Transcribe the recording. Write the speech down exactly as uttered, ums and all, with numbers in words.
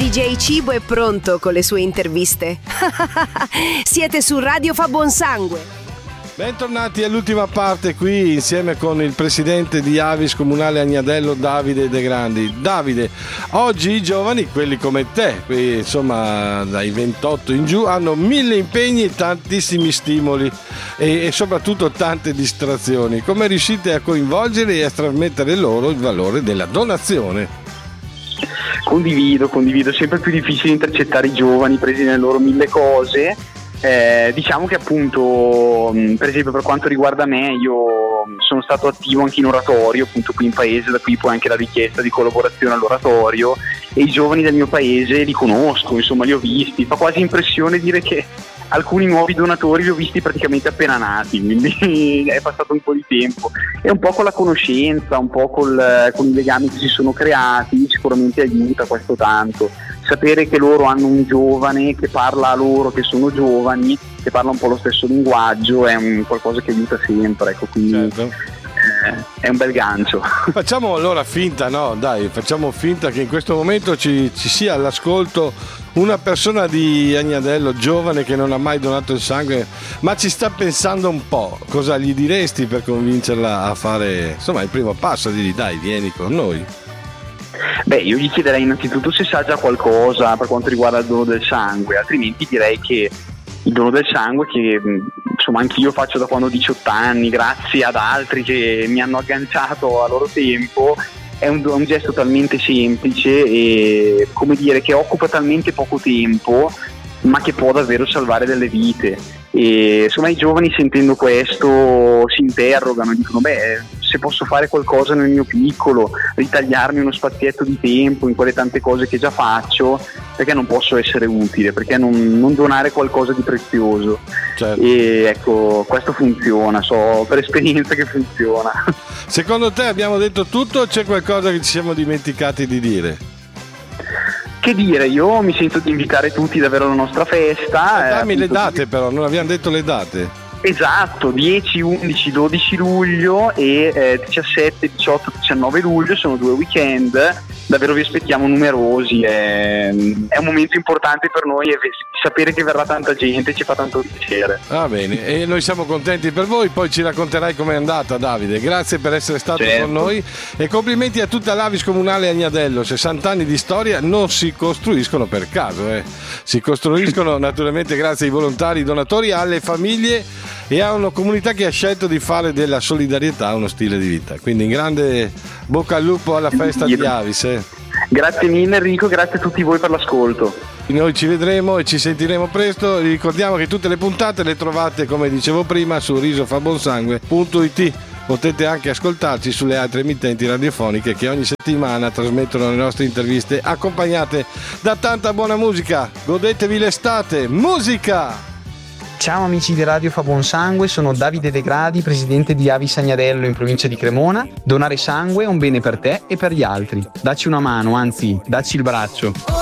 D J Cibo è pronto con le sue interviste. Siete su Radio Fa Buon Sangue. Bentornati all'ultima parte qui insieme con il presidente di Avis Comunale Agnadello, Davide De Grandi. Davide, oggi i giovani, quelli come te, qui, insomma dai ventotto in giù, hanno mille impegni e tantissimi stimoli e, e soprattutto tante distrazioni. Come riuscite a coinvolgere e a trasmettere loro il valore della donazione? Condivido, condivido, sempre più difficile intercettare i giovani presi nelle loro mille cose. Eh, diciamo che appunto, per esempio per quanto riguarda me, io sono stato attivo anche in oratorio, appunto qui in paese, da qui poi anche la richiesta di collaborazione all'oratorio, e i giovani del mio paese li conosco, insomma li ho visti, fa quasi impressione dire che alcuni nuovi donatori li ho visti praticamente appena nati, quindi è passato un po' di tempo, e un po' con la conoscenza, un po' col, con i legami che si sono creati, sicuramente aiuta questo tanto. Sapere che loro hanno un giovane che parla a loro che sono giovani, che parla un po' lo stesso linguaggio, è un qualcosa che aiuta sempre, ecco, quindi certo. eh, è un bel gancio. Facciamo allora finta, no? Dai, facciamo finta che in questo momento ci, ci sia all'ascolto una persona di Agnadello giovane che non ha mai donato il sangue, ma ci sta pensando un po'. Cosa gli diresti per convincerla a fare, insomma, il primo passo, a dirgli dai, vieni con noi? Beh, io gli chiederei innanzitutto se sa già qualcosa per quanto riguarda il dono del sangue, altrimenti direi che il dono del sangue, che insomma anch'io faccio da quando ho diciotto anni, grazie ad altri che mi hanno agganciato a loro tempo, è un, un gesto talmente semplice e, come dire, che occupa talmente poco tempo, ma che può davvero salvare delle vite. E insomma i giovani, sentendo questo, si interrogano e dicono beh, se posso fare qualcosa nel mio piccolo, ritagliarmi uno spazietto di tempo in quelle tante cose che già faccio, perché non posso essere utile, perché non, non donare qualcosa di prezioso. Certo. E ecco, questo funziona, so per esperienza che funziona. Secondo te abbiamo detto tutto o c'è qualcosa che ci siamo dimenticati di dire? Che dire, io mi sento di invitare tutti davvero alla nostra festa. Eh, dammi eh, le date però, non abbiamo detto le date. Esatto, dieci, undici, dodici luglio e eh, diciassette, diciotto, diciannove luglio, sono due weekend, davvero vi aspettiamo numerosi, è, è un momento importante per noi e sapere che verrà tanta gente ci fa tanto piacere. Va bene, e noi siamo contenti per voi, poi ci racconterai com'è andata, Davide. Grazie per essere stato certo. con noi e complimenti a tutta l'Avis Comunale Agnadello. sessanta anni di storia non si costruiscono per caso, eh. si costruiscono naturalmente grazie ai volontari, ai donatori, alle famiglie e a una comunità che ha scelto di fare della solidarietà uno stile di vita. Quindi in grande bocca al lupo alla festa di Avis. Eh. Grazie mille Enrico, grazie a tutti voi per l'ascolto. Noi ci vedremo e ci sentiremo presto. Ricordiamo che tutte le puntate le trovate, come dicevo prima, su risofabonsangue punto it. Potete anche ascoltarci sulle altre emittenti radiofoniche che ogni settimana trasmettono le nostre interviste accompagnate da tanta buona musica. Godetevi l'estate, musica! Ciao amici di Radio Fa Buon Sangue, sono Davide De Gradi, presidente di Avis Agnadello in provincia di Cremona. Donare sangue è un bene per te e per gli altri. Dacci una mano, anzi, dacci il braccio.